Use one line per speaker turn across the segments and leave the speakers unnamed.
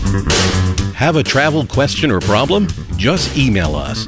Have a travel question or problem? Just email us,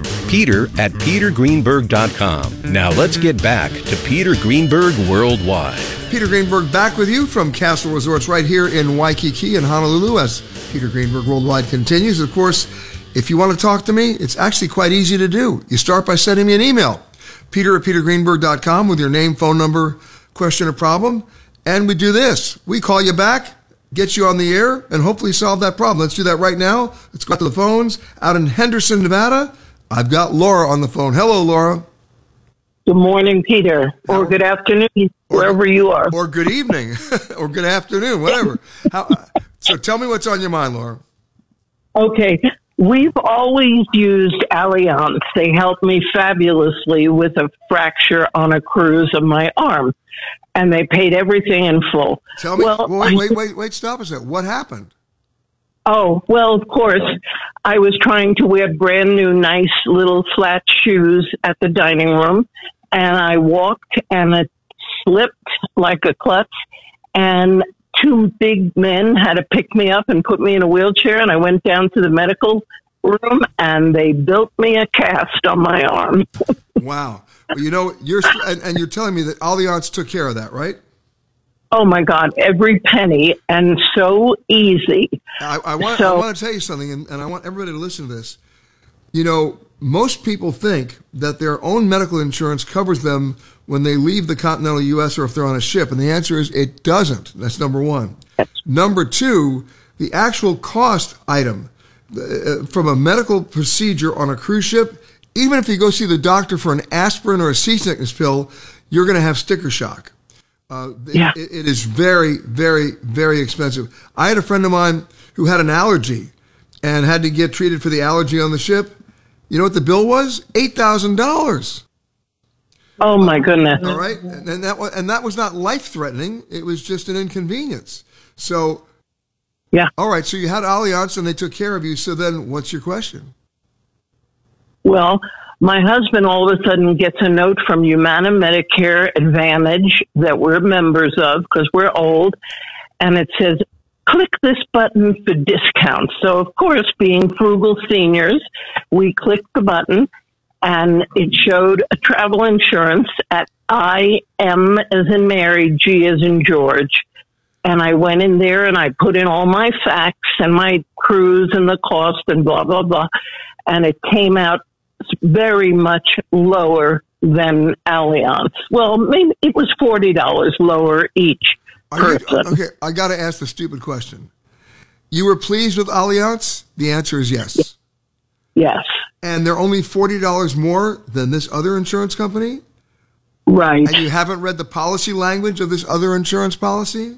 peter@petergreenberg.com. Now let's get back to Peter Greenberg Worldwide.
Peter Greenberg back with you from Castle Resorts right here in Waikiki and Honolulu as Peter Greenberg Worldwide continues. Of course, if you want to talk to me, it's actually quite easy to do. You start by sending me an email, peter@petergreenberg.com with your name, phone number, question or problem. And we do this. We call you back, get you on the air, and hopefully solve that problem. Let's do that right now. Let's go to the phones. Out in Henderson, Nevada, I've got Laura on the phone. Hello, Laura.
Good morning, Peter, or good afternoon, wherever you are.
Or good evening, or good afternoon, whatever. So tell me what's on your mind, Laura.
Okay. We've always used Allianz. They helped me fabulously with a fracture on a cruise of my arm, and they paid everything in full.
Tell me, wait, stop a second. What happened?
Oh, well, of course, I was trying to wear brand new, nice little flat shoes at the dining room, and I walked and it slipped like a klutz, and two big men had to pick me up and put me in a wheelchair, and I went down to the medical room, and they built me a cast on my arm.
Wow. Well, you know, you're telling me that Allianz took care of that, right?
Oh, my God, every penny, and so easy.
I want to tell you something, and I want everybody to listen to this. You know, most people think that their own medical insurance covers them when they leave the continental U.S. or if they're on a ship, and the answer is it doesn't. That's number one. Number two, the actual cost item from a medical procedure on a cruise ship, even if you go see the doctor for an aspirin or a seasickness pill, you're going to have sticker shock. It is very, very, very expensive. I had a friend of mine who had an allergy and had to get treated for the allergy on the ship. You know what the bill was? $8,000.
Oh my goodness!
All right, and that was not life-threatening. It was just an inconvenience. So,
yeah.
All right. So you had Allianz and they took care of you. So then, what's your question?
Well, my husband all of a sudden gets a note from Humana Medicare Advantage that we're members of because we're old, and it says, click this button for discounts. So, of course, being frugal seniors, we clicked the button, and it showed a travel insurance at IM as in Mary, G as in George. And I went in there and I put in all my facts and my cruise and the cost and blah, blah, blah. And it came out very much lower than Allianz. Well, maybe it was $40 lower each person.
Okay, I got to ask the stupid question. You were pleased with Allianz? The answer is yes.
Yes.
And they're only $40 more than this other insurance company?
Right.
And you haven't read the policy language of this other insurance policy?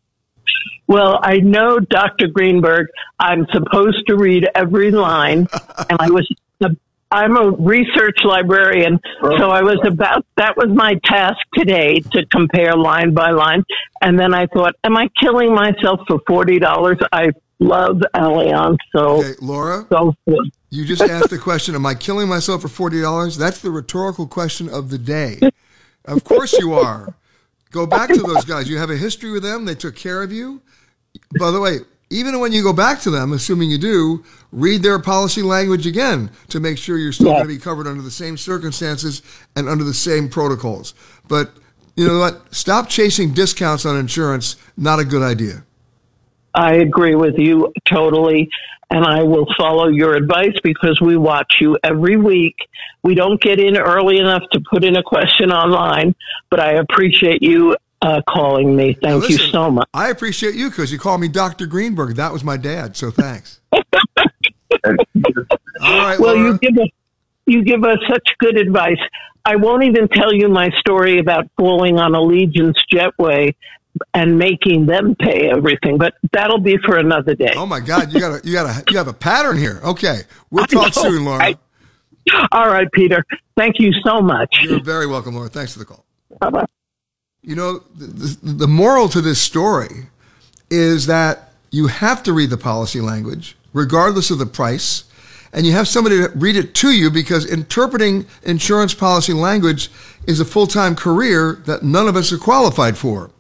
Well, I know, Dr. Greenberg, I'm supposed to read every line, and I'm a research librarian, so that was my task today to compare line by line. And then I thought, am I killing myself for $40? I love Allianz. So,
okay, Laura, you just asked the question, am I killing myself for $40? That's the rhetorical question of the day. Of course you are. Go back to those guys. You have a history with them. They took care of you. By the way, even when you go back to them, assuming you do, read their policy language again to make sure you're still going to be covered under the same circumstances and under the same protocols. But you know what? Stop chasing discounts on insurance. Not a good idea.
I agree with you totally. And I will follow your advice because we watch you every week. We don't get in early enough to put in a question online, but I appreciate you calling me. Thank you so much.
I appreciate you because you called me Dr. Greenberg. That was my dad, so thanks. All right,
well,
Laura.
you give us such good advice. I won't even tell you my story about falling on Allegiance Jetway and making them pay everything, but that'll be for another day.
Oh my God, you have a pattern here. Okay, we'll talk soon, Laura.
Right. All right, Peter. Thank you so much.
You're very welcome, Laura. Thanks for the call.
Bye-bye.
You know, the moral to this story is that you have to read the policy language, regardless of the price, and you have somebody to read it to you because interpreting insurance policy language is a full-time career that none of us are qualified for.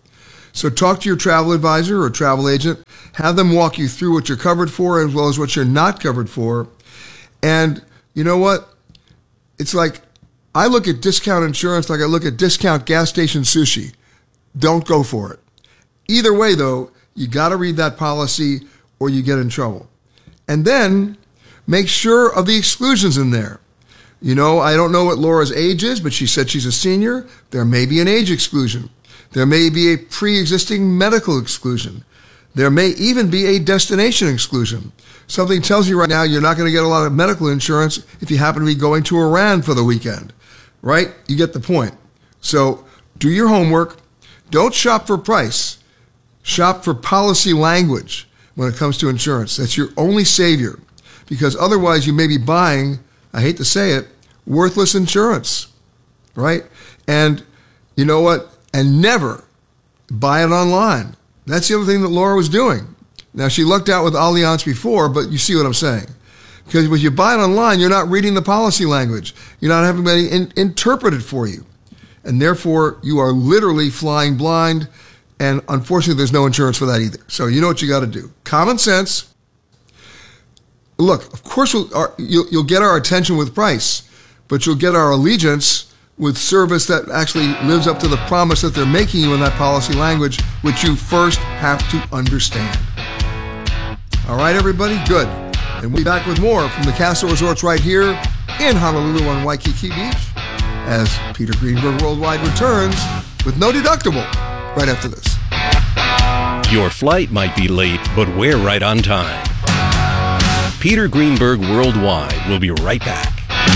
So talk to your travel advisor or travel agent. Have them walk you through what you're covered for as well as what you're not covered for. And you know what? It's like I look at discount insurance like I look at discount gas station sushi. Don't go for it. Either way, though, you got to read that policy or you get in trouble. And then make sure of the exclusions in there. You know, I don't know what Laura's age is, but she said she's a senior. There may be an age exclusion. There may be a pre-existing medical exclusion. There may even be a destination exclusion. Something tells you right now you're not going to get a lot of medical insurance if you happen to be going to Iran for the weekend, right? You get the point. So do your homework. Don't shop for price. Shop for policy language when it comes to insurance. That's your only savior, because otherwise you may be buying, I hate to say it, worthless insurance, right? And you know what? And never buy it online. That's the other thing that Laura was doing. Now, she lucked out with Allianz before, but you see what I'm saying. Because when you buy it online, you're not reading the policy language. You're not having it interpreted for you. And therefore, you are literally flying blind. And unfortunately, there's no insurance for that either. So you know what you got to do. Common sense. Look, of course, you'll get our attention with price, but you'll get our allegiance with service that actually lives up to the promise that they're making you in that policy language, which you first have to understand. All right, everybody? Good. And we'll be back with more from the Castle Resorts right here in Honolulu on Waikiki Beach as Peter Greenberg Worldwide returns with no deductible right after this.
Your flight might be late, but we're right on time. Peter Greenberg Worldwide will be right back.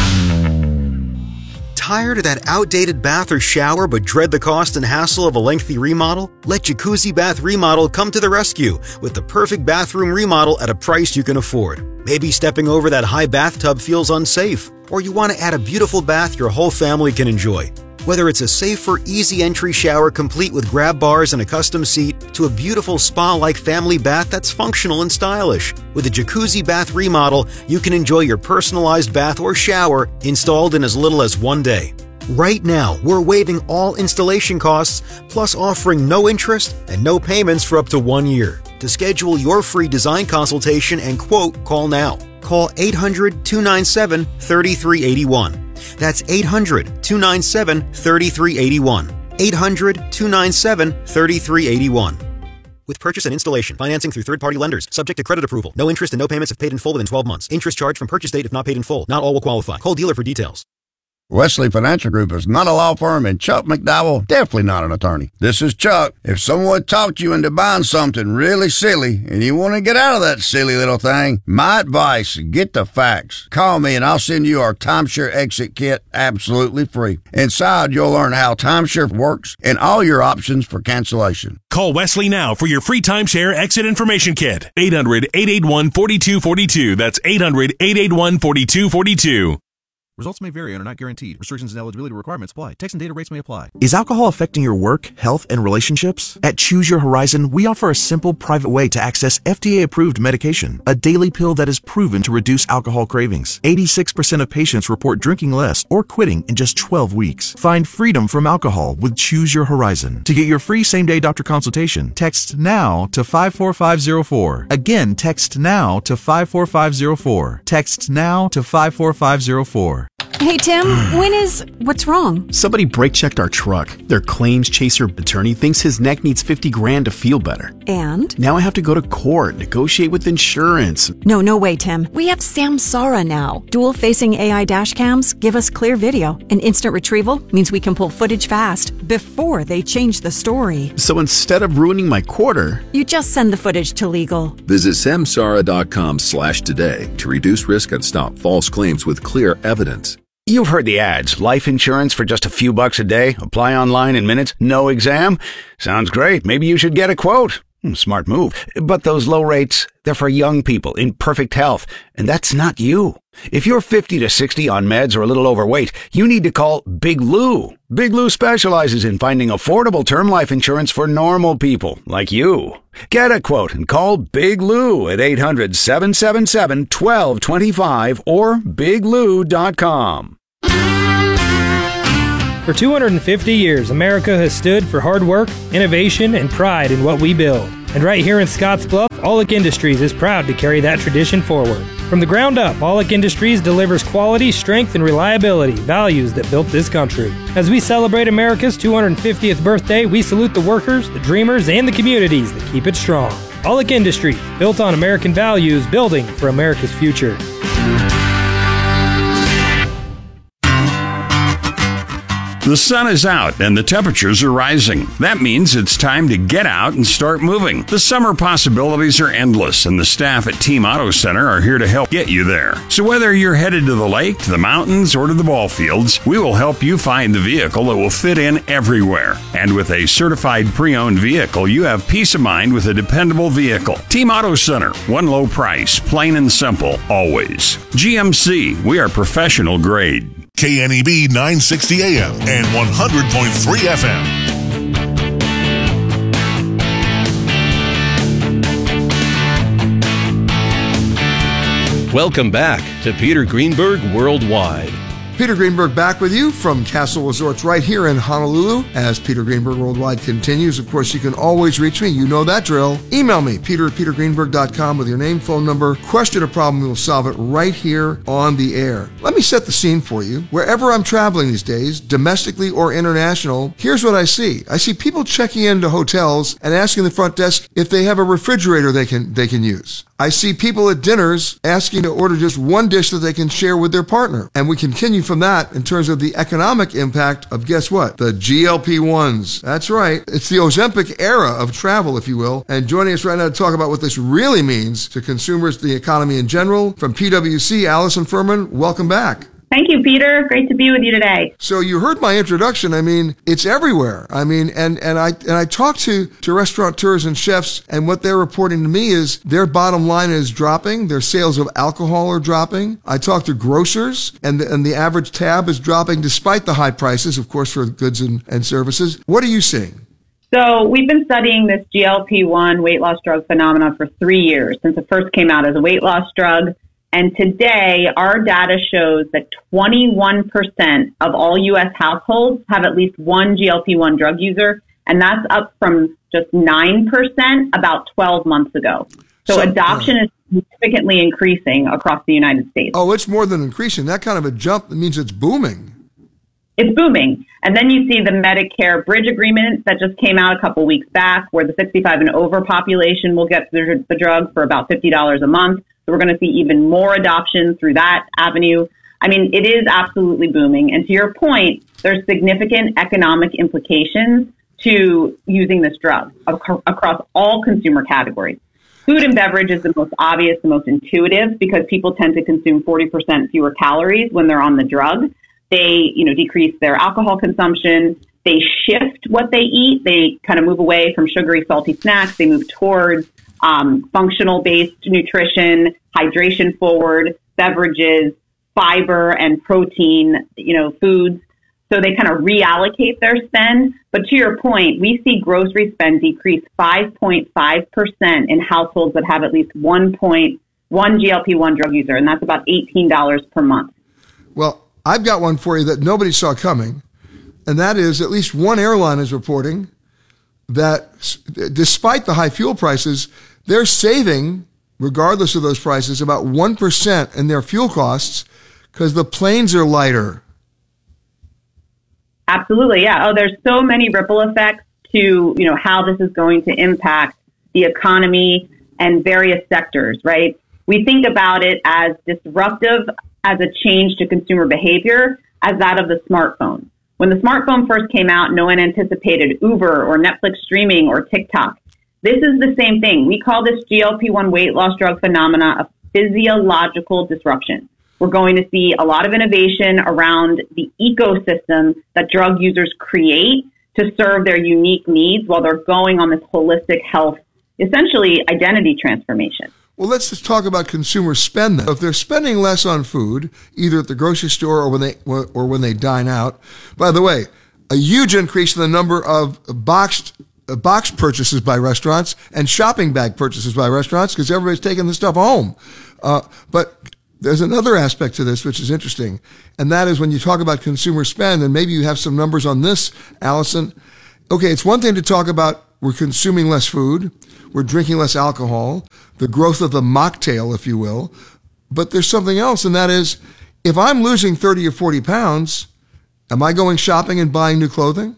Tired of that outdated bath or shower but dread the cost and hassle of a lengthy remodel? Let Jacuzzi Bath Remodel come to the rescue with the perfect bathroom remodel at a price you can afford. Maybe stepping over that high bathtub feels unsafe, or you want to add a beautiful bath your whole family can enjoy. Whether it's a safer, easy entry shower complete with grab bars and a custom seat, to a beautiful spa-like family bath that's functional and stylish. With a Jacuzzi Bath Remodel, you can enjoy your personalized bath or shower installed in as little as 1 day. Right now, we're waiving all installation costs, plus offering no interest and no payments for up to 1 year. To schedule your free design consultation and quote, call now. Call 800-297-3381. That's 800-297-3381. 800-297-3381. With purchase and installation, financing through third-party lenders, subject to credit approval. No interest and no payments if paid in full within 12 months. Interest charged from purchase date if not paid in full. Not all will qualify. Call dealer for details.
Wesley Financial Group is not a law firm, and Chuck McDowell definitely not an attorney. This is Chuck. If someone talked you into buying something really silly and you want to get out of that silly little thing, my advice, get the facts. Call me and I'll send you our timeshare exit kit absolutely free. Inside, you'll learn how timeshare works and all your options for cancellation.
Call Wesley now for your free timeshare exit information kit. 800-881-4242. That's 800-881-4242.
Results may vary and are not guaranteed. Restrictions and eligibility requirements apply. Text and data rates may apply.
Is alcohol affecting your work, health, and relationships? At Choose Your Horizon, we offer a simple, private way to access FDA-approved medication, a daily pill that is proven to reduce alcohol cravings. 86% of patients report drinking less or quitting in just 12 weeks. Find freedom from alcohol with Choose Your Horizon. To get your free same-day doctor consultation, text NOW to 54504. Again, text NOW to 54504. Text NOW to 54504.
Hey, Tim, what's wrong?
Somebody brake checked our truck. Their claims chaser attorney thinks his neck needs $50,000 to feel better.
And?
Now I have to go to court, negotiate with insurance.
No way, Tim. We have Samsara now. Dual-facing AI dash cams give us clear video. And instant retrieval means we can pull footage fast before they change the story.
So instead of ruining my quarter,
you just send the footage to legal.
Visit samsara.com/today to reduce risk and stop false claims with clear evidence.
You've heard the ads. Life insurance for just a few bucks a day. Apply online in minutes. No exam. Sounds great. Maybe you should get a quote. Smart move. But those low rates, they're for young people in perfect health. And that's not you. If you're 50 to 60 on meds or a little overweight, you need to call Big Lou. Big Lou specializes in finding affordable term life insurance for normal people like you. Get a quote and call Big Lou at 800-777-1225 or biglou.com.
For 250 years, America has stood for hard work, innovation, and pride in what we build. And right here in Scottsbluff, Aulick Industries is proud to carry that tradition forward. From the ground up, Aulick Industries delivers quality, strength, and reliability, values that built this country. As we celebrate America's 250th birthday, we salute the workers, the dreamers, and the communities that keep it strong. Aulick Industries, built on American values, building for America's future.
The sun is out and the temperatures are rising. That means it's time to get out and start moving. The summer possibilities are endless, and the staff at Team Auto Center are here to help get you there. So whether you're headed to the lake, to the mountains, or to the ball fields, we will help you find the vehicle that will fit in everywhere. And with a certified pre-owned vehicle, you have peace of mind with a dependable vehicle. Team Auto Center, one low price, plain and simple, always. GMC, we are professional grade.
KNEB 960 AM and 100.3 FM.
Welcome back to Peter Greenberg Worldwide.
Peter Greenberg back with you from Castle Resorts right here in Honolulu. As Peter Greenberg Worldwide continues, of course, you can always reach me. You know that drill. Email me, peter@petergreenberg.com with your name, phone number, question or problem. We will solve it right here on the air. Let me set the scene for you. Wherever I'm traveling these days, domestically or international, here's what I see. I see people checking into hotels and asking the front desk if they have a refrigerator they can use. I see people at dinners asking to order just one dish that they can share with their partner. And we continue from that in terms of the economic impact of, guess what? The GLP-1s. That's right. It's the Ozempic era of travel, if you will. And joining us right now to talk about what this really means to consumers, the economy in general, from PwC, Allison Furman, welcome back.
Thank you, Peter. Great to be with you today.
So you heard my introduction. I mean, it's everywhere. I mean, and I talked to restaurateurs and chefs, and what they're reporting to me is their bottom line is dropping. Their sales of alcohol are dropping. I talked to grocers, and the average tab is dropping despite the high prices, of course, for goods and services. What are you seeing?
So we've been studying this GLP-1 weight loss drug phenomenon for 3 years, since it first came out as a weight loss drug. And today, our data shows that 21% of all U.S. households have at least one GLP-1 drug user, and that's up from just 9% about 12 months ago. So adoption is significantly increasing across the United States.
Oh, it's more than increasing. That kind of a jump means it's booming.
It's booming. And then you see the Medicare Bridge Agreement that just came out a couple weeks back, where the 65 and over population will get the drug for about $50 a month. So we're going to see even more adoption through that avenue. I mean, it is absolutely booming. And to your point, there's significant economic implications to using this drug across all consumer categories. Food and beverage is the most obvious, the most intuitive, because people tend to consume 40% fewer calories when they're on the drug. They, decrease their alcohol consumption. They shift what they eat. They kind of move away from sugary, salty snacks. They move towards functional-based nutrition, hydration-forward beverages, fiber and protein, foods. So they kind of reallocate their spend. But to your point, we see grocery spend decrease 5.5% in households that have at least one GLP-1 drug user, and that's about $18 per month.
Well, I've got one for you that nobody saw coming, and that is at least one airline is reporting that despite the high fuel prices, they're saving, regardless of those prices, about 1% in their fuel costs because the planes are lighter.
Absolutely, yeah. Oh, there's so many ripple effects to, how this is going to impact the economy and various sectors, right? We think about it as disruptive as a change to consumer behavior as that of the smartphone. When the smartphone first came out, no one anticipated Uber or Netflix streaming or TikTok. This is the same thing. We call this GLP-1 weight loss drug phenomena a physiological disruption. We're going to see a lot of innovation around the ecosystem that drug users create to serve their unique needs while they're going on this holistic health, essentially identity transformation.
Well, let's just talk about consumer spend then. If they're spending less on food, either at the grocery store or when they dine out. By the way, a huge increase in the number of box purchases by restaurants and shopping bag purchases by restaurants because everybody's taking the stuff home. But there's another aspect to this which is interesting, and that is when you talk about consumer spend, and maybe you have some numbers on this, Allison. Okay, it's one thing to talk about we're consuming less food, we're drinking less alcohol, the growth of the mocktail, if you will, but there's something else, and that is, if I'm losing 30 or 40 pounds, am I going shopping and buying new clothing?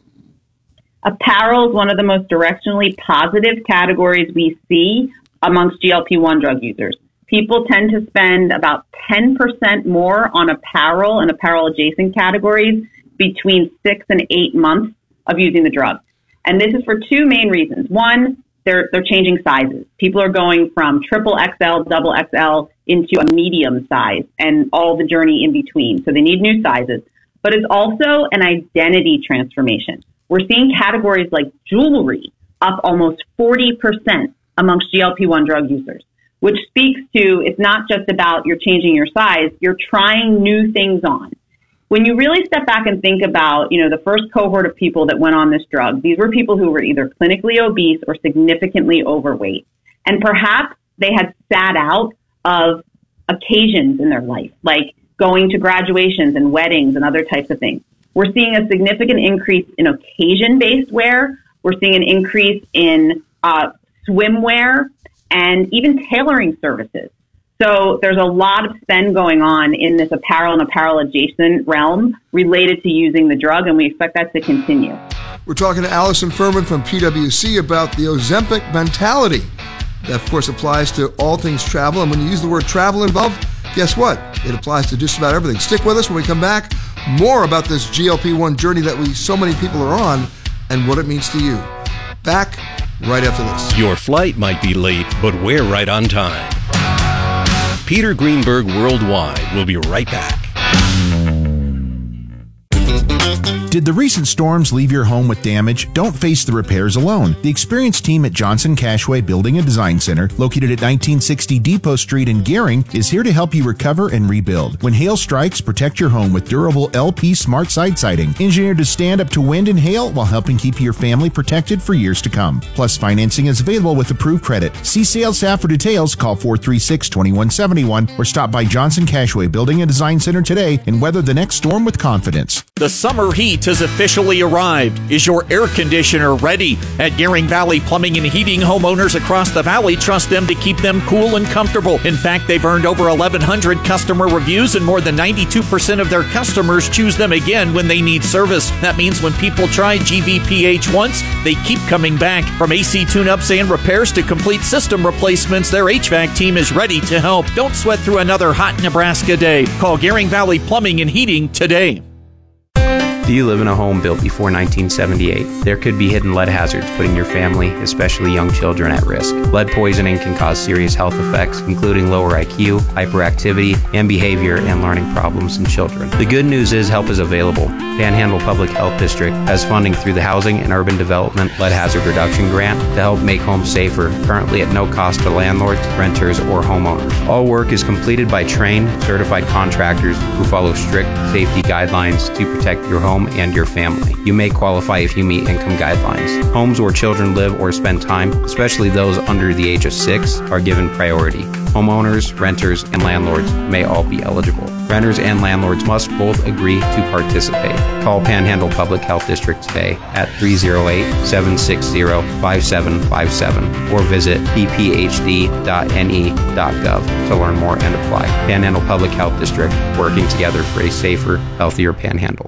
Apparel is one of the most directionally positive categories we see amongst GLP-1 drug users. People tend to spend about 10% more on apparel and apparel-adjacent categories between 6 and 8 months of using the drug. And this is for two main reasons. One, they're changing sizes. People are going from triple XL, double XL into a medium size and all the journey in between. So they need new sizes. But it's also an identity transformation. We're seeing categories like jewelry up almost 40% amongst GLP-1 drug users, which speaks to it's not just about you're changing your size, you're trying new things on. When you really step back and think about, the first cohort of people that went on this drug, these were people who were either clinically obese or significantly overweight. And perhaps they had sat out of occasions in their life, like going to graduations and weddings and other types of things. We're seeing a significant increase in occasion-based wear. We're seeing an increase in swimwear and even tailoring services. So there's a lot of spend going on in this apparel and apparel adjacent realm related to using the drug, and we expect that to continue.
We're talking to Allison Furman from PwC about the Ozempic mentality. That, of course, applies to all things travel. And when you use the word travel involved, guess what? It applies to just about everything. Stick with us when we come back. More about this GLP-1 journey that so many people are on and what it means to you. Back right after this.
Your flight might be late, but we're right on time. Peter Greenberg Worldwide will be right back.
Did the recent storms leave your home with damage? Don't face the repairs alone. The experienced team at Johnson Cashway Building and Design Center, located at 1960 Depot Street in Gering, is here to help you recover and rebuild. When hail strikes, protect your home with durable LP Smart Side Siding, engineered to stand up to wind and hail while helping keep your family protected for years to come. Plus, financing is available with approved credit. See sales staff for details. Call 436-2171 or stop by Johnson Cashway Building and Design Center today and weather the next storm with confidence.
The summer heat has officially arrived. Is your air conditioner ready? At Gering Valley Plumbing and Heating, homeowners across the valley trust them to keep them cool and comfortable. In fact, they've earned over 1,100 customer reviews, and more than 92% of their customers choose them again when they need service. That means when people try GVPH once, they keep coming back. From AC tune-ups and repairs to complete system replacements, their HVAC team is ready to help. Don't sweat through another hot Nebraska day. Call Gering Valley Plumbing and Heating today.
Do you live in a home built before 1978? There could be hidden lead hazards putting your family, especially young children, at risk. Lead poisoning can cause serious health effects, including lower IQ, hyperactivity, and behavior and learning problems in children. The good news is help is available. Panhandle Public Health District has funding through the Housing and Urban Development Lead Hazard Reduction Grant to help make homes safer, currently at no cost to landlords, renters, or homeowners. All work is completed by trained, certified contractors who follow strict safety guidelines to protect your home and your family. You may qualify if you meet income guidelines. Homes where children live or spend time, especially those under the age of 6, are given priority. Homeowners, renters, and landlords may all be eligible. Renters and landlords must both agree to participate. Call Panhandle Public Health District today at 308-760-5757 or visit pphd.ne.gov to learn more and apply. Panhandle Public Health District, working together for a safer, healthier Panhandle.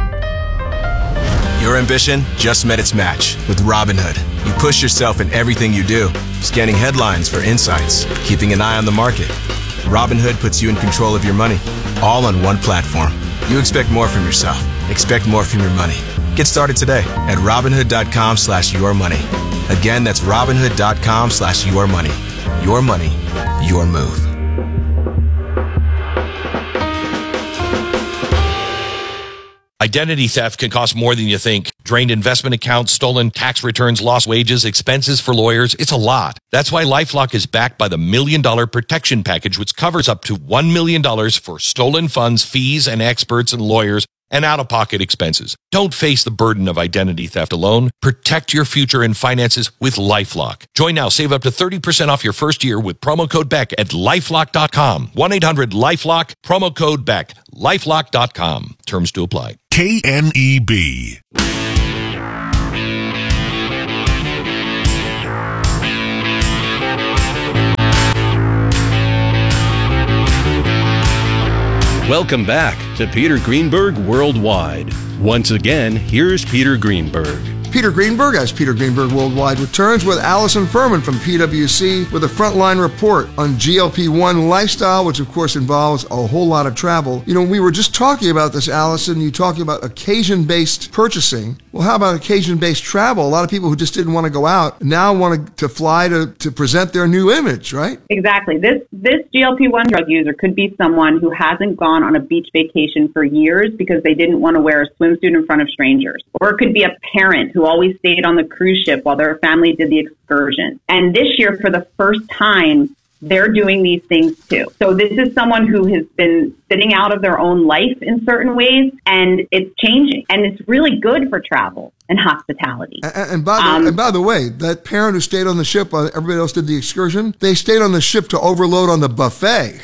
Your ambition just met its match with Robinhood. You push yourself in everything you do, scanning headlines for insights, keeping an eye on the market. Robinhood puts you in control of your money, all on one platform. You expect more from yourself. Expect more from your money. Get started today at Robinhood.com/yourmoney. Again, that's Robinhood.com/yourmoney. Your money, your move.
Identity theft can cost more than you think. Drained investment accounts, stolen tax returns, lost wages, expenses for lawyers. It's a lot. That's why LifeLock is backed by the $1 Million Protection Package, which covers up to $1 million for stolen funds, fees, and experts and lawyers and out-of-pocket expenses. Don't face the burden of identity theft alone. Protect your future and finances with LifeLock. Join now. Save up to 30% off your first year with promo code BECK at LifeLock.com. 1-800-LifeLock, promo code BECK. LifeLock.com. Terms to apply.
KNEB.
Welcome back to Peter Greenberg Worldwide. Once again, here's Peter Greenberg.
Peter Greenberg, as Peter Greenberg Worldwide, returns with Allison Furman from PwC with a frontline report on GLP-1 lifestyle, which of course involves a whole lot of travel. You know, we were just talking about this, Allison, you talking about occasion-based purchasing. Well, how about occasion-based travel? A lot of people who just didn't want to go out now want to fly to present their new image, right?
Exactly. This GLP-1 drug user could be someone who hasn't gone on a beach vacation for years because they didn't want to wear a swimsuit in front of strangers. Or it could be a parent who always stayed on the cruise ship while their family did the excursion. And this year, for the first time, they're doing these things too. So this is someone who has been sitting out of their own life in certain ways, and it's changing. And it's really good for travel and hospitality.
And by the way, that parent who stayed on the ship while everybody else did the excursion, they stayed on the ship to overload on the buffet.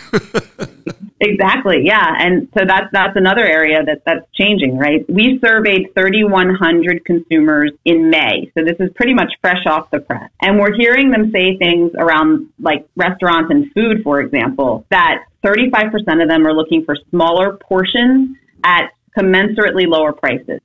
Exactly. Yeah. And so that's another area that's changing, right? We surveyed 3,100 consumers in May. So this is pretty much fresh off the press. And we're hearing them say things around like restaurants and food, for example, that 35% of them are looking for smaller portions at commensurately lower prices.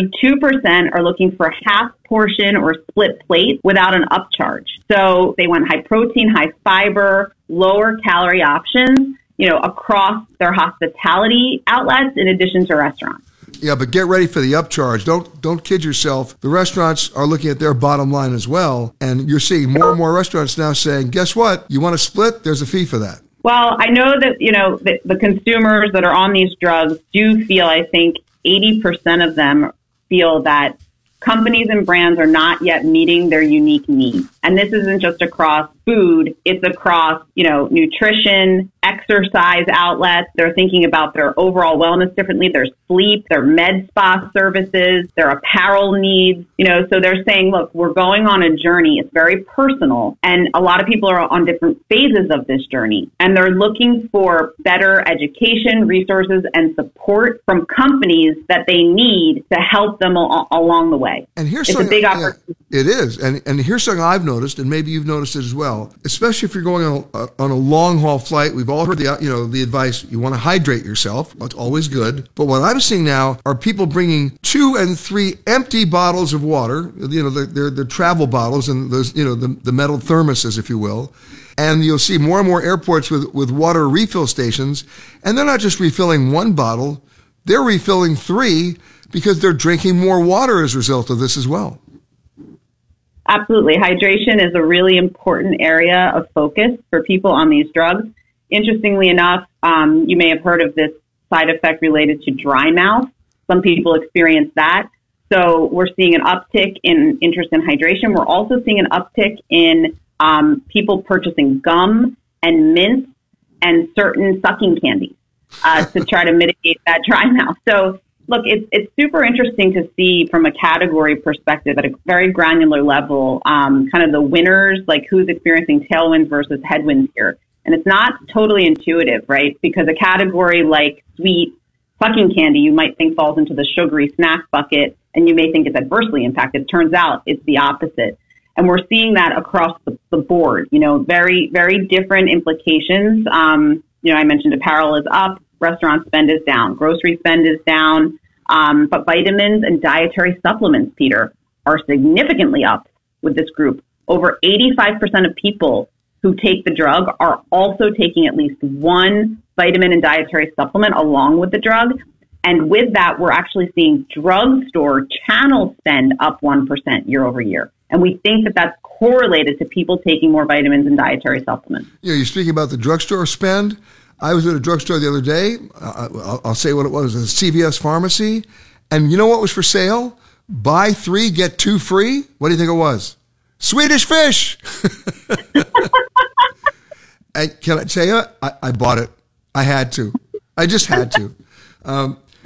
32% are looking for half portion or split plate without an upcharge. So they want high protein, high fiber, lower calorie options, across their hospitality outlets in addition to restaurants.
Yeah, but get ready for the upcharge. Don't kid yourself. The restaurants are looking at their bottom line as well. And you're seeing more and more restaurants now saying, guess what? You want to split? There's a fee for that.
Well, I know that, the consumers that are on these drugs do feel, I think 80% of them feel that companies and brands are not yet meeting their unique needs. And this isn't just across food, it's across, nutrition, exercise outlets. They're thinking about their overall wellness differently, their sleep, their med spa services, their apparel needs, so they're saying, look, we're going on a journey. It's very personal. And a lot of people are on different phases of this journey. And they're looking for better education, resources, and support from companies that they need to help them along the way.
And here's
it's a big opportunity.
It is. And here's something I've noticed, and maybe you've noticed it as well, especially if you're going on a long haul flight. We've all heard the advice, you want to hydrate yourself. That's always good. But what I'm seeing now are people bringing 2 and 3 empty bottles of water, they're travel bottles and those, the metal thermoses, if you will. And you'll see more and more airports with water refill stations. And they're not just refilling one bottle, they're refilling 3 because they're drinking more water as a result of this as well.
Absolutely. Hydration is a really important area of focus for people on these drugs. Interestingly enough, you may have heard of this side effect related to dry mouth. Some people experience that. So we're seeing an uptick in interest in hydration. We're also seeing an uptick in people purchasing gum and mints and certain sucking candies to try to mitigate that dry mouth. So look, it's super interesting to see from a category perspective at a very granular level, kind of the winners, like who's experiencing tailwinds versus headwinds here. And it's not totally intuitive, right? Because a category like sweet sucking candy, you might think falls into the sugary snack bucket, and you may think it's adversely impacted. Turns out it's the opposite. And we're seeing that across the board, very, very different implications. I mentioned apparel is up, restaurant spend is down, grocery spend is down, but vitamins and dietary supplements, Peter, are significantly up with this group. Over 85% of people who take the drug are also taking at least one vitamin and dietary supplement along with the drug. And with that, we're actually seeing drugstore channel spend up 1% year over year. And we think that that's correlated to people taking more vitamins and dietary supplements.
You're speaking about the drugstore spend. I was at a drugstore the other day. I'll say what it was. It was a CVS pharmacy. And you know what was for sale? Buy 3, get 2 free. What do you think it was? Swedish Fish. And can I tell you, I bought it. I had to. I just had to.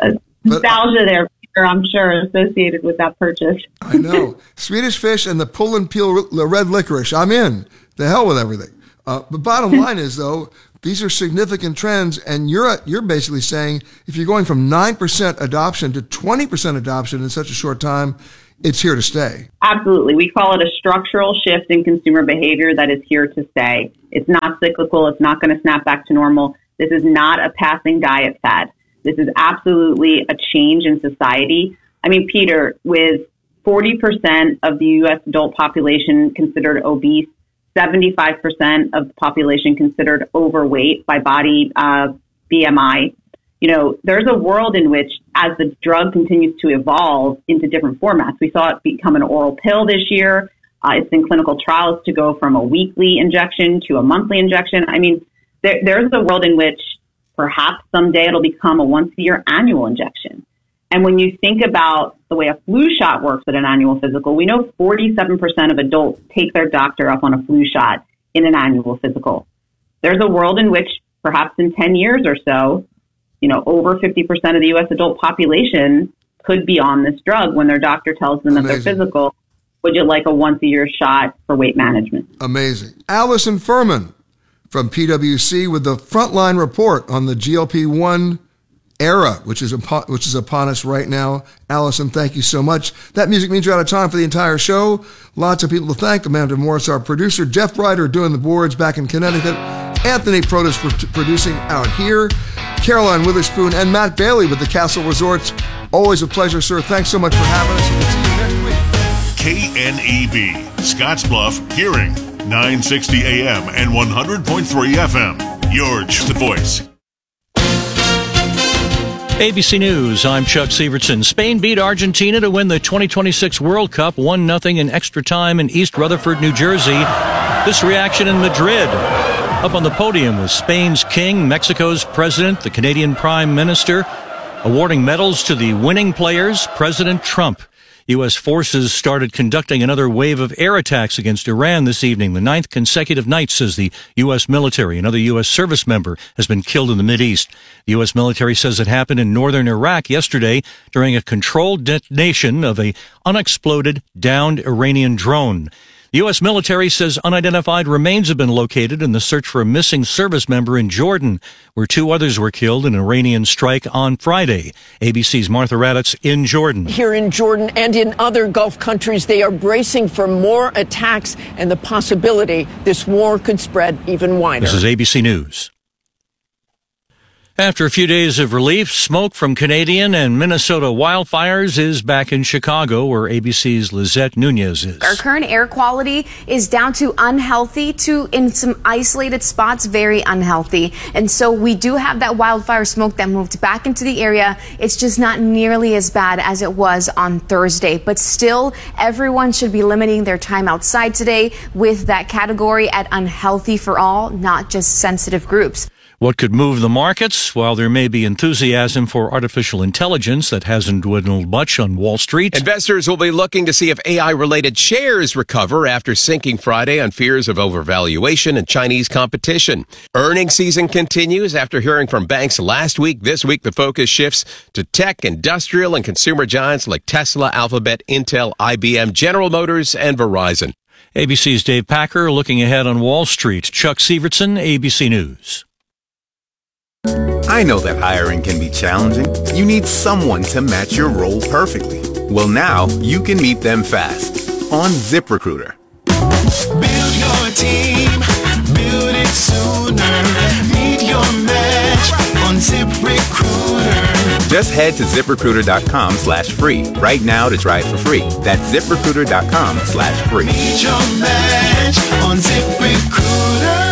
nostalgia there, Peter, I'm sure, associated with that purchase.
I know. Swedish Fish and the Pull and Peel red licorice. I'm in. The hell with everything. The bottom line is, though, these are significant trends, and you're basically saying if you're going from 9% adoption to 20% adoption in such a short time, it's here to stay.
Absolutely. We call it a structural shift in consumer behavior that is here to stay. It's not cyclical. It's not going to snap back to normal. This is not a passing diet fad. This is absolutely a change in society. I mean, Peter, with 40% of the U.S. adult population considered obese, 75% of the population considered overweight by body BMI, there's a world in which, as the drug continues to evolve into different formats, we saw it become an oral pill this year. It's in clinical trials to go from a weekly injection to a monthly injection. I mean, there's a world in which perhaps someday it'll become a once-a-year annual injection. And when you think about the way a flu shot works at an annual physical, we know 47% of adults take their doctor up on a flu shot in an annual physical. There's a world in which perhaps in 10 years or so, over 50% of the U.S. adult population could be on this drug when their doctor tells them that their physical, would you like a once-a-year shot for weight management?
Amazing. Allison Furman from PwC with the Frontline Report on the GLP-1 era, which is upon us right now. Allison, thank you so much. That music means you're out of time for the entire show. Lots of people to thank. Amanda Morris, our producer. Jeff Ryder doing the boards back in Connecticut. Anthony Protas producing out here. Caroline Witherspoon and Matt Bailey with the Castle Resorts. Always a pleasure, sir. Thanks so much for having us. We'll see you next week.
KNEB, Scottsbluff, Hearing, 960 AM and 100.3 FM. Your the voice.
ABC News, I'm Chuck Sievertson. Spain beat Argentina to win the 2026 World Cup 1-0 in extra time in East Rutherford, New Jersey. This reaction in Madrid. Up on the podium was Spain's king, Mexico's president, the Canadian prime minister, awarding medals to the winning players, President Trump. U.S. forces started conducting another wave of air attacks against Iran this evening, the 9th consecutive night, says the U.S. military. Another U.S. service member has been killed in the Mideast. The U.S. military says it happened in northern Iraq yesterday during a controlled detonation of a unexploded, downed Iranian drone. The U.S. military says unidentified remains have been located in the search for a missing service member in Jordan, where 2 others were killed in an Iranian strike on Friday. ABC's Martha Raddatz in Jordan.
Here in Jordan and in other Gulf countries, they are bracing for more attacks and the possibility this war could spread even wider.
This is ABC News. After a few days of relief, smoke from Canadian and Minnesota wildfires is back in Chicago, where ABC's Lizette Nunez is.
Our current air quality is down to unhealthy to, in some isolated spots, very unhealthy. And so we do have that wildfire smoke that moved back into the area. It's just not nearly as bad as it was on Thursday. But still, everyone should be limiting their time outside today with that category at unhealthy for all, not just sensitive groups.
What could move the markets? While there may be enthusiasm for artificial intelligence that hasn't dwindled much on Wall Street.
Investors will be looking to see if AI-related shares recover after sinking Friday on fears of overvaluation and Chinese competition. Earnings season continues after hearing from banks last week. This week, the focus shifts to tech, industrial, and consumer giants like Tesla, Alphabet, Intel, IBM, General Motors, and Verizon.
ABC's Dave Packer looking ahead on Wall Street. Chuck Sievertson, ABC News.
I know that hiring can be challenging. You need someone to match your role perfectly. Well, now you can meet them fast on ZipRecruiter.
Build your team, build it sooner. Meet your match on ZipRecruiter.
Just head to ZipRecruiter.com/free right now to try it for free. That's ZipRecruiter.com/free.
Meet your match on ZipRecruiter.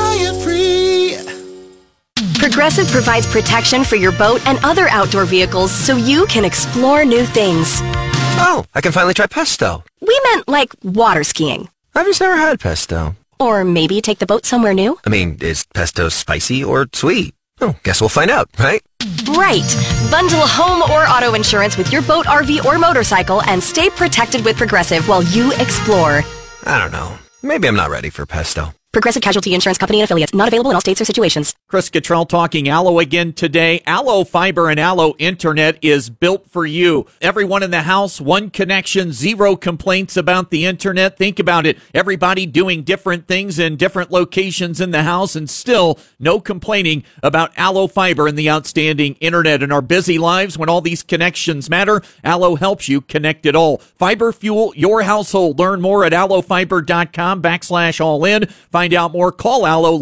Progressive provides protection for your boat and other outdoor vehicles so you can explore new things.
Oh, I can finally try pesto.
We meant like water skiing.
I've just never had pesto.
Or maybe take the boat somewhere new.
I mean, is pesto spicy or sweet? Oh, guess we'll find out, right?
Right. Bundle home or auto insurance with your boat, RV, or motorcycle and stay protected with Progressive while you explore.
I don't know. Maybe I'm not ready for pesto.
Progressive Casualty Insurance Company and Affiliates. Not available in all states or situations.
Chris Cottrell talking Allo again today. Allo Fiber and Allo Internet is built for you. Everyone in the house, one connection, zero complaints about the internet. Think about it. Everybody doing different things in different locations in the house, and still no complaining about Allo Fiber and the outstanding internet. In our busy lives, when all these connections matter, Allo helps you connect it all. Fiber fuel your household. Learn more at allofiber.com/all in. Find out more. Call Allo